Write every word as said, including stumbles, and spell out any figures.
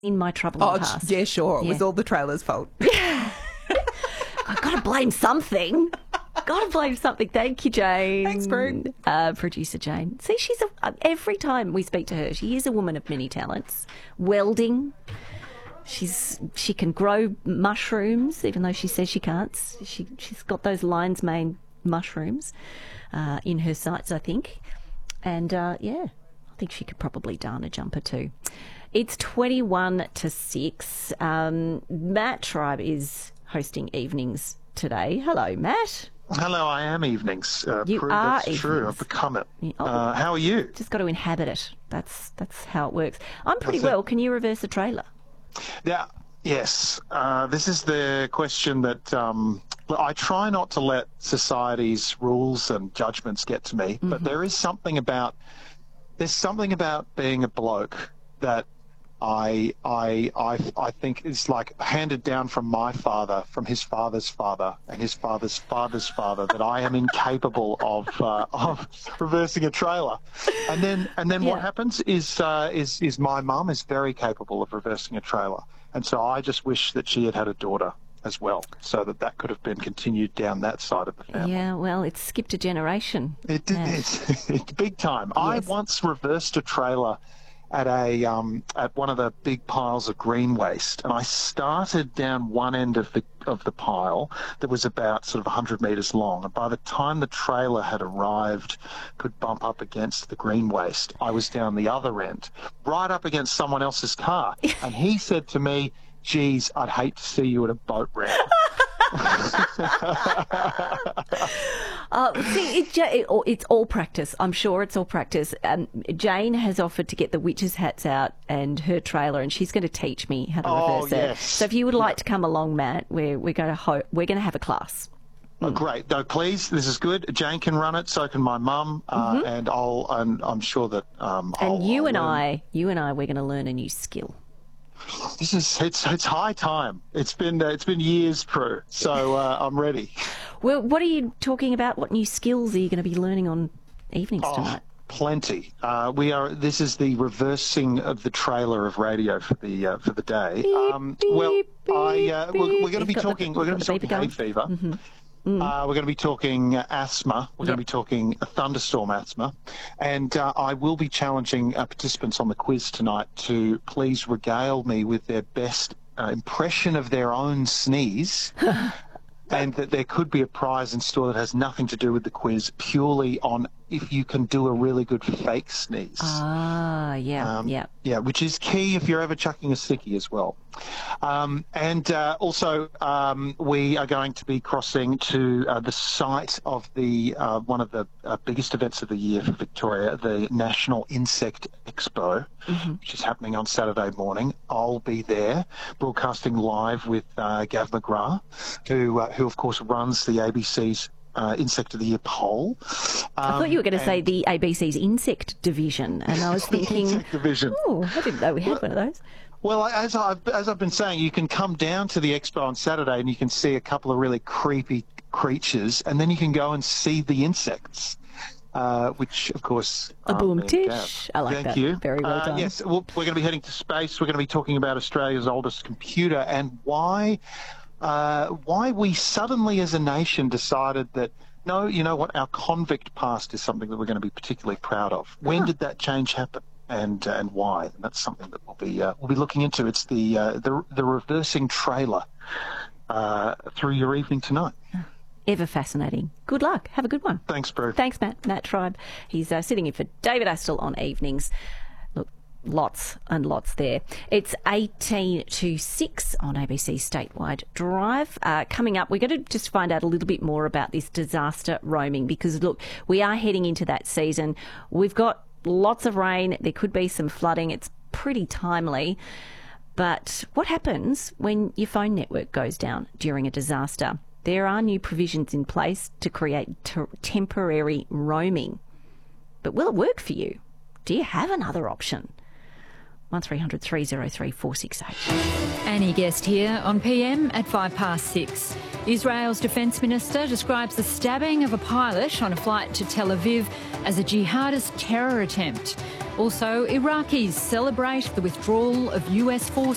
in my trouble in Oh, the past. yeah, sure. It Yeah. was all the trailer's fault. I've got to blame something. Got to blame something. Thank you, Jane. Thanks, Brooke. Uh, producer Jane. See, she's a, every time we speak to her, she is a woman of many talents. Welding. She's she can grow mushrooms, even though she says she can't. She she's got those lion's mane mushrooms uh, in her sights, I think. And uh, yeah, I think she could probably darn a jumper too. It's twenty-one to six. Um, Matt Tribe is hosting evenings today. Hello, Matt. Hello, I am evenings. Uh, You Prue, are that's true. evenings. I've become it. Yeah, oh. Uh, how are you? Just got to inhabit it. That's that's how it works. I'm pretty That's it. well. Can you reverse a trailer? Yeah. Yes. Uh, this is the question that um, I try not to let society's rules and judgments get to me, but there is something about there's something about being a bloke that I I I I think is like handed down from my father, from his father's father, and his father's father's father, that I am incapable of uh, of reversing a trailer. And then and then what Yeah. happens is uh, is is my mum is very capable of reversing a trailer, and so I just wish that she had had a daughter as well, so that that could have been continued down that side of the family. Yeah, well, it's skipped a generation. It did. Matt. It's, it's big time. I Yes. once reversed a trailer at a um, at one of the big piles of green waste, and I started down one end of the of the pile that was about sort of one hundred metres long. And by the time the trailer had arrived, could bump up against the green waste, I was down the other end, right up against someone else's car. And he said to me, "Geez, I'd hate to see you at a boat ramp." Uh, see, it, ja- it, it's all practice. I'm sure it's all practice. Um, Jane has offered to get the witches' hats out and her trailer, and she's going to teach me how to Oh, reverse it. yes. So if you would like to come along, Matt, we're we're going to ho- we're going to have a class. Oh, great. No, please, this is good. Jane can run it, so can my mum, uh, and I'll. And I'm sure that. Um, And I'll, you I'll and learn. I, you and I, we're going to learn a new skill. This is it's it's high time. It's been uh, it's been years, Prue. So uh, I'm ready. Well, what are you talking about? What new skills are you going to be learning on evenings Oh, tonight? plenty. Uh, we are. This is the reversing of the trailer of radio for the uh, for the day. Um, well, I uh, we're, we're going to be You've got the- talking. We're going to be you've got talking the hay beeper fever. Uh, we're going to be talking uh, asthma. We're going Yep. to be talking uh, thunderstorm asthma. And uh, I will be challenging uh, participants on the quiz tonight to please regale me with their best uh, impression of their own sneeze. And that there could be a prize in store that has nothing to do with the quiz, purely on if you can do a really good fake sneeze. Ah, yeah, Um, yeah. Yeah, which is key if you're ever chucking a sickie as well. Um, and uh, also, um, we are going to be crossing to uh, the site of the uh, one of the uh, biggest events of the year for Victoria, the National Insect Expo, which is happening on Saturday morning. I'll be there, broadcasting live with uh, Gav McGrath, who, uh, who of course runs the A B C's Uh, Insect of the Year poll. I thought you were going to say the A B C's insect division, and I was thinking, Insect division. oh, I didn't know we had one of those. Well, as I've, as I've been saying, you can come down to the expo on Saturday and you can see a couple of really creepy creatures, and then you can go and see the insects, uh, which, of course, A are boom me and tish. Gav. I like Thank that. you. Very well Uh, done. Yes, well, we're going to be heading to space. We're going to be talking about Australia's oldest computer and why, uh, why we suddenly, as a nation, decided that no, you know what, our convict past is something that we're going to be particularly proud of. When did that change happen? And uh, and why? And that's something that we'll be uh, we'll be looking into. It's the uh, the the reversing trailer uh, through your evening tonight. Ever fascinating. Good luck. Have a good one. Thanks, Bro. Thanks, Matt. Matt Tribe. He's uh, sitting in for David Astle on evenings. Look, lots and lots there. It's eighteen to six on A B C Statewide Drive. Uh, coming up, we're going to just find out a little bit more about this disaster roaming because, look, we are heading into that season. We've got lots of rain. There could be some flooding. It's pretty timely. But what happens when your phone network goes down during a disaster? There are new provisions in place to create t- temporary roaming. But will it work for you? Do you have another option? one three hundred three oh three four six eight. Annie Guest here on P M at five past six. Israel's Defence Minister describes the stabbing of a pilot on a flight to Tel Aviv as a jihadist terror attempt. Also, Iraqis celebrate the withdrawal of U S forces.